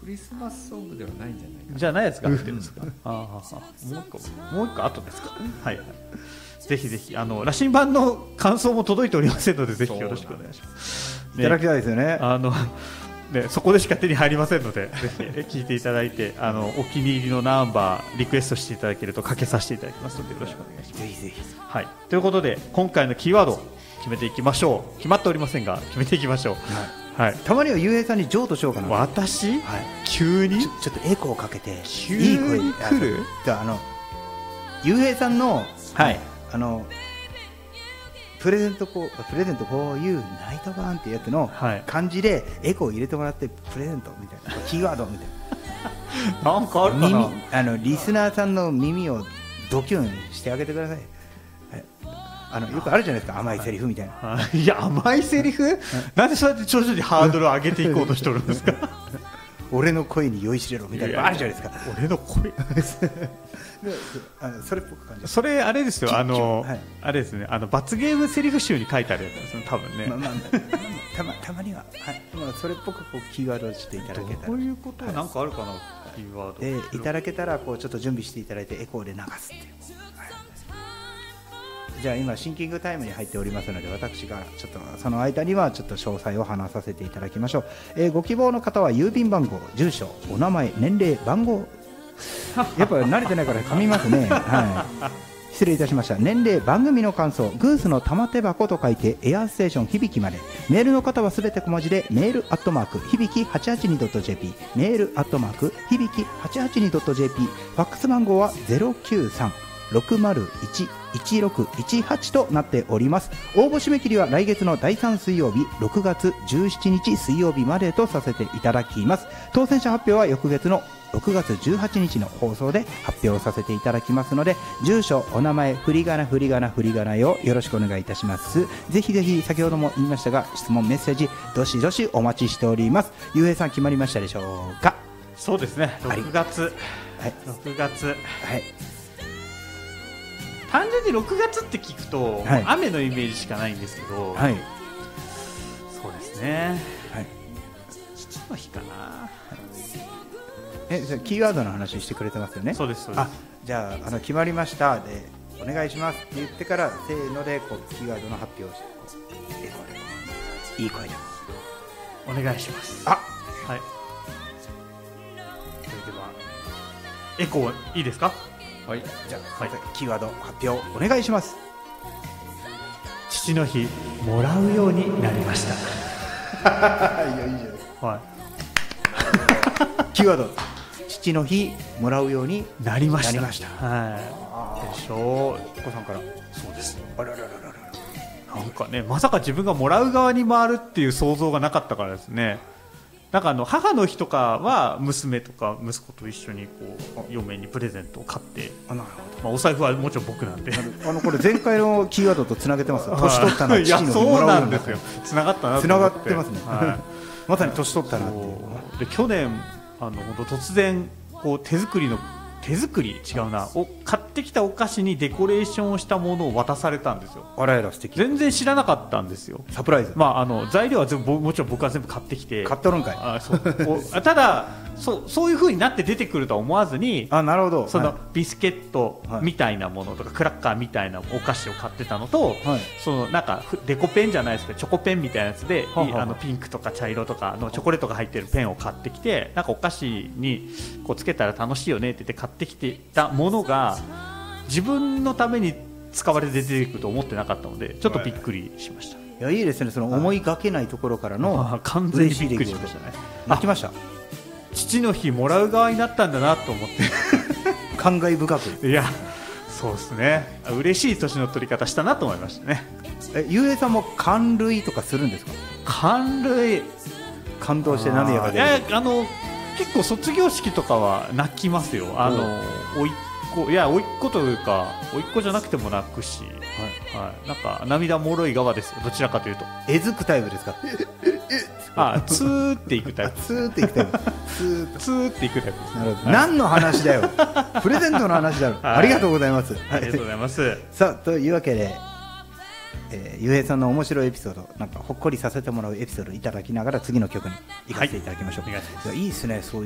クリスマスソングではないんじゃないかな。 じゃないやつが入ってるんですか。もう一個後ですか。はい、はい、ぜひぜひ羅針盤の感想も届いておりませんので、ぜひよろしくお願いします。 いただきたいですよね。 ね、そこでしか手に入りませんので、ぜひ聞いていただいて、お気に入りのナンバーリクエストしていただけるとかけさせていただきますので、よろしくお願いします。 ぜひぜひ。 はい、ということで今回のキーワード決めていきましょう。決まっておりませんが決めていきましょう。はい、 たまにはゆうへいさんに譲渡しようかな。 私、 はい、 急にちょっとエコーをかけて急にいい声で来る。 ゆうへいさんの、 はい、 プレゼントこういうナイトバーンっていうやつの感じでエコーを入れてもらって、プレゼントみたいな、キーワードみたいななんかあるかな。 リスナーさんの耳をドキュンしてあげてください。よくあるじゃないですか、甘いセリフみたいな。 いや、甘いセリフ、なんでそうやって徐々にハードルを上げていこうとしてるんですか。 俺の声に酔いしれろみたいなのあるじゃないですか。 俺の声それっぽく感じ。 それあれですよ、 はい、 あれですね、罰ゲームセリフ集に書いてあるやつですね、多分ね。 たまには、はい、それっぽくこうキーワードしていただけたら。 どういうこと、はい、なんかあるかな、キーワードいただけたら、こうちょっと準備していただいてエコーで流すっていう。じゃあ今シンキングタイムに入っておりますので、私がちょっとその間にはちょっと詳細を話させていただきましょう。ご希望の方は郵便番号、住所、お名前、年齢、番号やっぱ慣れてないから噛みますね。はい、失礼いたしました。年齢、番組の感想、グースの玉手箱と書いてエアーステーション響きまで。メールの方はすべて小文字でメールアットマーク響き 882.jp、 メールアットマーク響き 882.jp、 ファックス番号は 093-601-1618 となっております。応募締め切りは来月の第3水曜日6月17日水曜日までとさせていただきます。当選者発表は翌月の6月18日の放送で発表させていただきますので、住所、お名前、振り仮名をよろしくお願いいたします。ぜひぜひ先ほども言いましたが、質問メッセージどしどしお待ちしております。ゆうへいさん決まりましたでしょうか。 そうですね、6月、 はい、 6月、 はい、 単純に6月って聞くと、はい、雨のイメージしかないんですけど、はい、そうですね、はい、父の日かな。 キーワードの話してくれてますよね。 そうですそうです。 じゃあ、決まりましたでお願いしますって言ってから、せーのでこうキーワードの発表をして、いい声でお願いします。 はい、 それではエコーいいですか。 はい、じゃあ、はい、キーワード発表お願いします。 父の日もらうようになりました。 いや、いいじゃないですか。 はい。 キーワード、父の日もらうようになりました。 はい。 でしょう。 お子さんから。 そうです。 あららららら。 なんかね、まさか自分がもらう側に回るっていう想像がなかったからですね。なんか母の日とかは娘とか息子と一緒にこう嫁にプレゼントを買って、お財布はもちろん僕なんで、 これ前回のキーワードとつなげてます。年取ったな、父の日もらうようになった。 そうなんですよ。つながったな。 つながってますね。まさに年取ったなっていう。 で去年本当突然こう手作り違うなを買ってきたお菓子にデコレーションをしたものを渡されたんですよ。 あらやら素敵。 全然知らなかったんですよ。 サプライズ。 材料はもちろん僕は全部買ってきて。 買っとるんかい。 そうただそういう風になって出てくるとは思わずに、 なるほど。 そのビスケットみたいなものとかクラッカーみたいなお菓子を買ってたのと、そのなんかデコペンじゃないですけどチョコペンみたいなやつで、ピンクとか茶色とかのチョコレートが入ってるペンを買ってきて、なんかお菓子にこうつけたら楽しいよねって言って買ってきてたものが自分のために使われて出てくると思ってなかったので、ちょっとびっくりしました。 いや、いいですね。その思いがけないところからの完全にびっくりしましたね。 泣きました。 父の日もらう側になったんだなと思って感慨深く。 いや、そうですね。嬉しい年の取り方したなと思いましたね。 ゆうへいさんも感類とかするんですか。 感類、 感動して涙が出る。 結構卒業式とかは泣きますよ。甥っ子というか甥っ子じゃなくても泣くし、なんか涙もろい側ですよ。どちらかというとえずくタイプですか。 ツーっていくタイプ。 ツーっていくタイプ。 ツーっていくタイプです。 なるほど。何の話だよ。プレゼントの話だろ。ありがとうございます。 ありがとうございます。 さあ、というわけで、ゆうへいさんの面白いエピソード、なんかほっこりさせてもらうエピソードいただきながら次の曲に行かせていただきましょう。いいですね。そういう